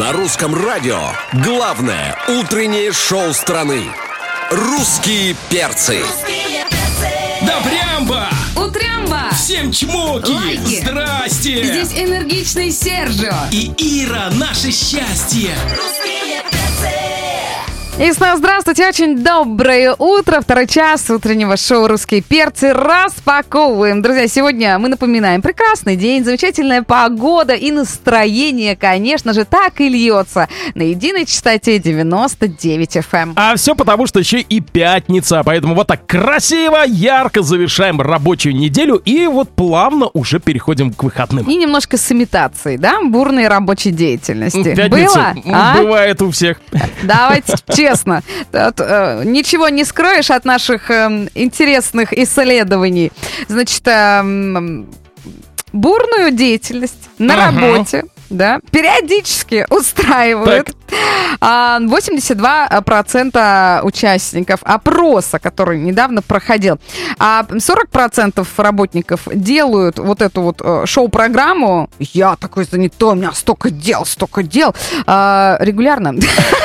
На русском радио главное утреннее шоу страны. «Русские перцы». Да прямба! Утрямба! Всем чмоки! Лайки! Здрасте! Здесь энергичный Сержио. И Ира, наше счастье! И снова здравствуйте, очень доброе утро, второй час утреннего шоу «Русские перцы» распаковываем. Друзья, сегодня мы напоминаем, прекрасный день, замечательная погода и настроение, конечно же, так и льется на единой частоте 99 FM. А все потому, что еще и пятница, поэтому вот так красиво, ярко завершаем рабочую неделю и вот плавно уже переходим к выходным. И немножко с имитацией, да, бурной рабочей деятельности. Пятница Было? бывает у всех. Давайте честно. Ничего не скроешь от наших интересных исследований. Значит, бурную деятельность на работе, да, периодически устраивают 82% участников опроса, который недавно проходил. А 40% работников делают вот эту вот шоу-программу. Я такой занятой, у меня столько дел регулярно.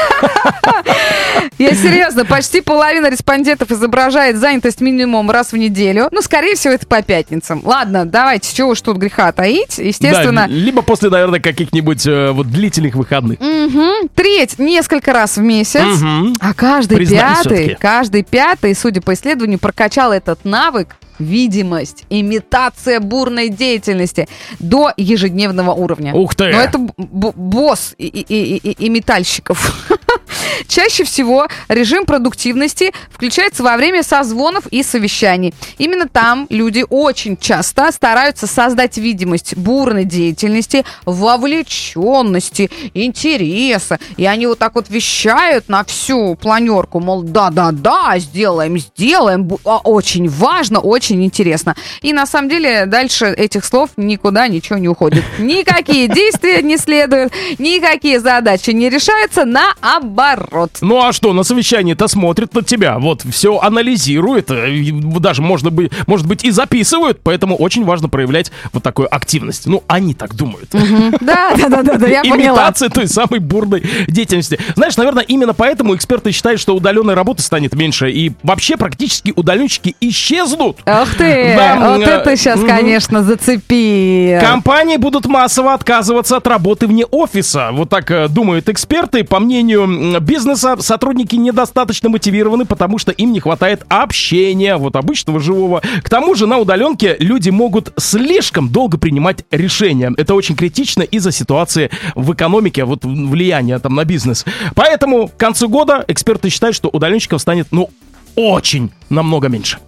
Я серьезно, почти половина респондентов изображает занятость минимум раз в неделю. Ну, скорее всего, это по пятницам. Ладно, давайте, чего уж тут греха таить, естественно. Да, либо после, наверное, каких-нибудь вот длительных выходных. Треть несколько раз в месяц, а каждый пятый, судя по исследованию, прокачал этот навык. Видимость, имитация бурной деятельности до ежедневного уровня. Ух ты! Но это босс и метальщиков. Чаще всего режим продуктивности включается во время созвонов и совещаний. Именно там люди очень часто стараются создать видимость бурной деятельности, вовлеченности, интереса. И они вот так вот вещают на всю планерку, мол, да-да-да, сделаем, очень важно, очень интересно. И на самом деле дальше этих слов никуда ничего не уходит. Никакие действия не следуют, никакие задачи не решаются, наоборот. Ну а что, на совещании-то смотрят на тебя, вот все анализируют, даже, может быть, и записывают, поэтому очень важно проявлять вот такую активность. Ну, они так думают. Да, я поняла. Имитация той самой бурной деятельности. Знаешь, наверное, именно поэтому эксперты считают, что удаленной работы станет меньше, и вообще практически удаленщики исчезнут. Ах ты, Да, вот это сейчас, конечно, зацепи. Компании будут массово отказываться от работы вне офиса. Вот так думают эксперты. По мнению бизнеса, сотрудники недостаточно мотивированы, потому что им не хватает общения, вот обычного живого. К тому же на удаленке люди могут слишком долго принимать решения. Это очень критично из-за ситуации в экономике, вот влияния там на бизнес. Поэтому к концу года эксперты считают, что удаленщиков станет, очень намного меньше.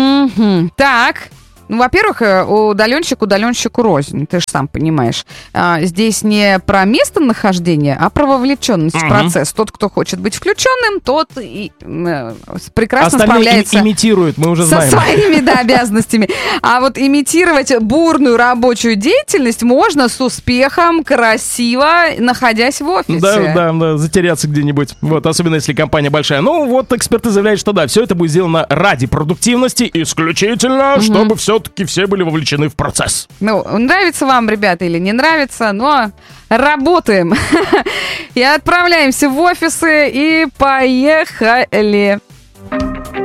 Так. Ну, во-первых, удаленщику рознь, ты же сам понимаешь. Здесь не про местонахождение, а про вовлеченность в процесс. Тот, кто хочет быть включенным, тот и прекрасно справляется. Имитирует, мы уже знаем. Со своими, обязанностями. А вот имитировать бурную рабочую деятельность можно с успехом, красиво, находясь в офисе. Да, затеряться где-нибудь. Вот, особенно если компания большая. Ну, вот эксперты заявляют, что да, все это будет сделано ради продуктивности, исключительно, чтобы все-таки все были вовлечены в процесс. Ну, нравится вам, ребята, или не нравится, но работаем. И отправляемся в офисы и поехали.